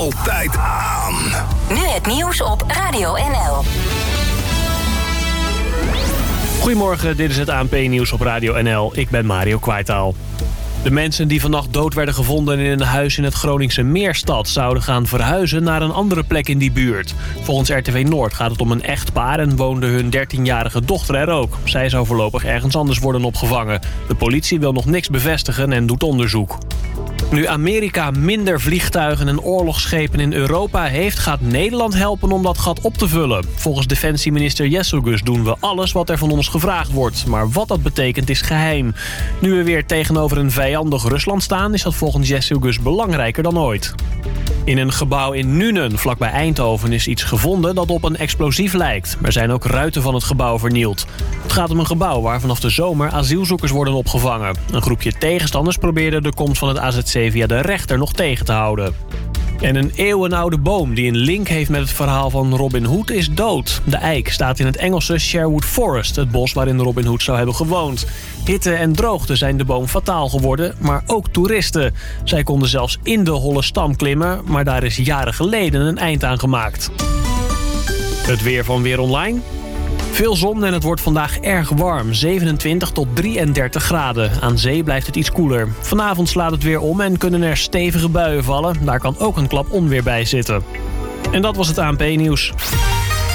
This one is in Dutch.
altijd aan. Nu het nieuws op Radio NL. Goedemorgen, dit is het ANP-nieuws op Radio NL. Ik ben Mario Kwaitaal. De mensen die vannacht dood werden gevonden in een huis in het Groningse Meerstad zouden gaan verhuizen naar een andere plek in die buurt. Volgens RTV Noord gaat het om een echtpaar en woonde hun 13-jarige dochter er ook. Zij zou voorlopig ergens anders worden opgevangen. De politie wil nog niks bevestigen en doet onderzoek. Nu Amerika minder vliegtuigen en oorlogsschepen in Europa heeft, gaat Nederland helpen om dat gat op te vullen. Volgens defensieminister Jesselgus doen we alles wat er van ons gevraagd wordt. Maar wat dat betekent is geheim. Nu we weer tegenover een vijandig Rusland staan, is dat volgens Jesselgus belangrijker dan ooit. In een gebouw in Nuenen, vlakbij Eindhoven, is iets gevonden dat op een explosief lijkt. Er zijn ook ruiten van het gebouw vernield. Het gaat om een gebouw waar vanaf de zomer asielzoekers worden opgevangen. Een groepje tegenstanders probeerde de komst van het AZC via de rechter nog tegen te houden. En een eeuwenoude boom die een link heeft met het verhaal van Robin Hood is dood. De eik staat in het Engelse Sherwood Forest, het bos waarin Robin Hood zou hebben gewoond. Hitte en droogte zijn de boom fataal geworden, maar ook toeristen. Zij konden zelfs in de holle stam klimmen, maar daar is jaren geleden een eind aan gemaakt. Het weer van Weer Online. Veel zon en het wordt vandaag erg warm, 27 tot 33 graden. Aan zee blijft het iets koeler. Vanavond slaat het weer om en kunnen er stevige buien vallen. Daar kan ook een klap onweer bij zitten. En dat was het ANP-nieuws.